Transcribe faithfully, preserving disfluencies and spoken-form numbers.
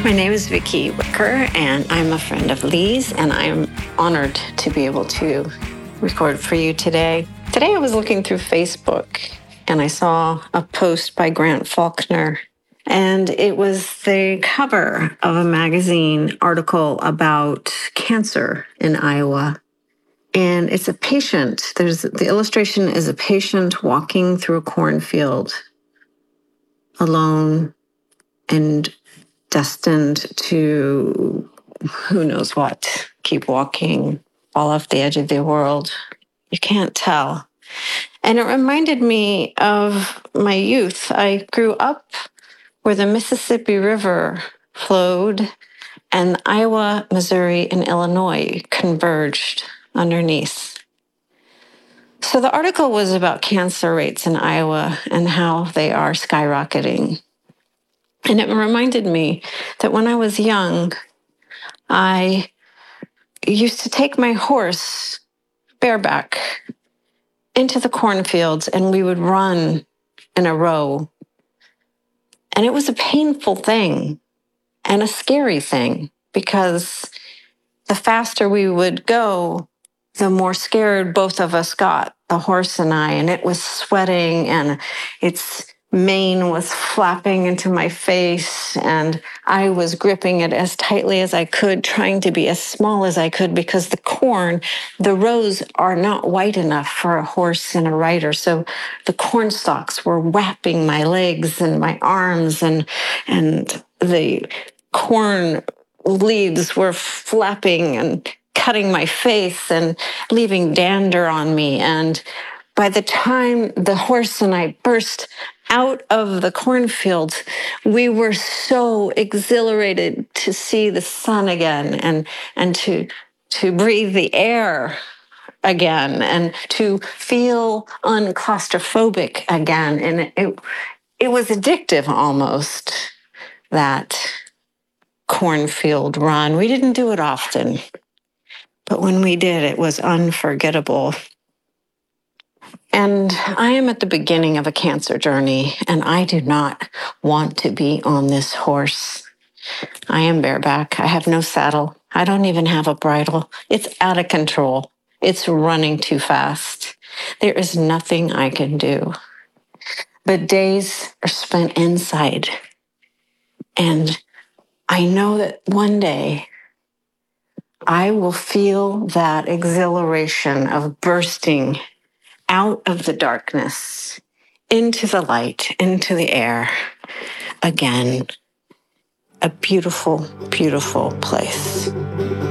My name is Vicki Wicker, and I'm a friend of Lee's, and I'm honored to be able to record for you today. Today I was looking through Facebook, and I saw a post by Grant Faulkner, and it was the cover of a magazine article about cancer in Iowa. And it's a patient. There's the illustration is a patient walking through a cornfield alone and destined to who knows what, keep walking, fall off the edge of the world. You can't tell. And it reminded me of my youth. I grew up where the Mississippi River flowed and Iowa, Missouri, and Illinois converged underneath. So the article was about cancer rates in Iowa and how they are skyrocketing. And it reminded me that when I was young, I used to take my horse bareback into the cornfields and we would run in a row. And it was a painful thing and a scary thing because the faster we would go, the more scared both of us got, the horse and I, and it was sweating and its mane was flapping into my face and I was gripping it as tightly as I could, trying to be as small as I could because the corn, the rows are not wide enough for a horse and a rider. So the corn stalks were wrapping my legs and my arms and, and the corn leaves were flapping and cutting my face and leaving dander on me. And by the time the horse and I burst out of the cornfield, we were so exhilarated to see the sun again and, and to, to breathe the air again and to feel unclaustrophobic again. And it, it was addictive almost, that cornfield run. We didn't do it often, but when we did, it was unforgettable. And I am at the beginning of a cancer journey, and I do not want to be on this horse. I am bareback. I have no saddle. I don't even have a bridle. It's out of control. It's running too fast. There is nothing I can do. But days are spent inside. And I know that one day I will feel that exhilaration of bursting out of the darkness, into the light, into the air again. A beautiful, beautiful place.